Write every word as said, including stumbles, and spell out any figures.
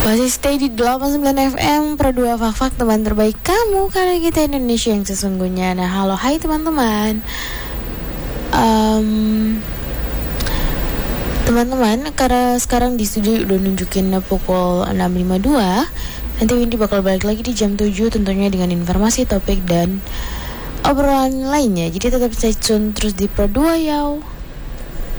Masih stay di delapan puluh sembilan F M Pro dua Fak-Fak, teman terbaik kamu, karena kita Indonesia yang sesungguhnya. Nah, halo, hai teman-teman. um, Teman-teman, karena sekarang di studio udah nunjukin pukul enam lima puluh dua. Nanti Windy bakal balik lagi di jam tujuh, tentunya dengan informasi, topik, dan obrolan lainnya. Jadi tetap stay tune terus di Pro dua ya.